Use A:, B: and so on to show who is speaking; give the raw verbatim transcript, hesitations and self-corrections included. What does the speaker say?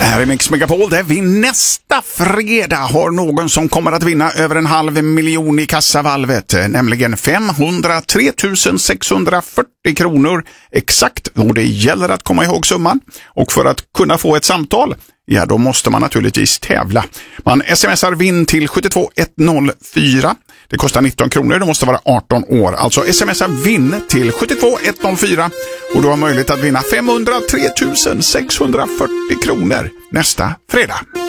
A: Här är Mix Megapol där vi nästa fredag har någon som kommer att vinna över en halv miljon i kassavalvet, nämligen femhundratre tusen sexhundrafyrtio kronor exakt, och det gäller att komma ihåg summan. Och för att kunna få ett samtal, ja då måste man naturligtvis tävla. Man smsar vinn till sju två ett noll fyra. Det kostar nitton kronor, det måste vara arton år. Alltså smsa vinn till sju två ett noll fyra och du har möjlighet att vinna femhundratre tusen sexhundrafyrtio kronor nästa fredag.